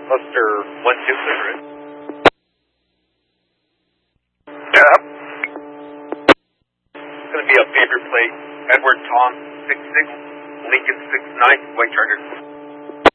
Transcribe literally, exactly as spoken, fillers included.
Buster one two hundred. Yeah. It's going to be a paper plate. Edward Tom six six, Lincoln six nine, White Charger.